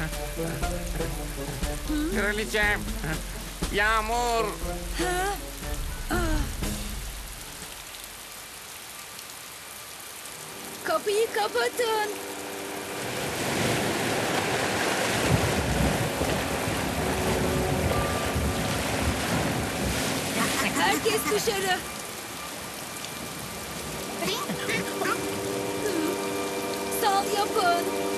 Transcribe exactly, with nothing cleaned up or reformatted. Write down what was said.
Kraliçem. Yağmur. Kapıyı kapatın. Herkes dışarı. Sal yapın.